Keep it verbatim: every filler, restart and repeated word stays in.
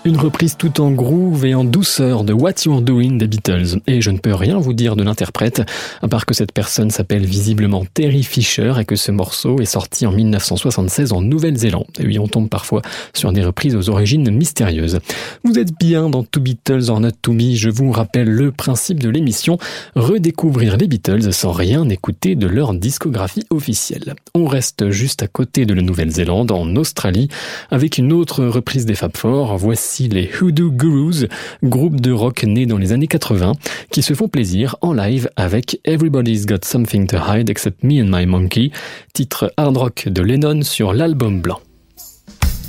Une reprise tout en groove et en douceur de What You're Doing des Beatles. Et je ne peux rien vous dire de l'interprète, à part que cette personne s'appelle visiblement Terry Fisher et que ce morceau est sorti en dix-neuf cent soixante-seize en Nouvelle-Zélande. Et oui, on tombe parfois sur des reprises aux origines mystérieuses. Vous êtes bien dans To Beatles or Not To Be, je vous rappelle le principe de l'émission, redécouvrir les Beatles sans rien écouter de leur discographie officielle. On reste juste à côté de la Nouvelle-Zélande, en Australie, avec une autre reprise des Fab Four. Voici les Hoodoo Gurus, groupe de rock né dans les années quatre-vingts, qui se font plaisir en live avec Everybody's Got Something to Hide Except Me and My Monkey, titre hard rock de Lennon sur l'album blanc.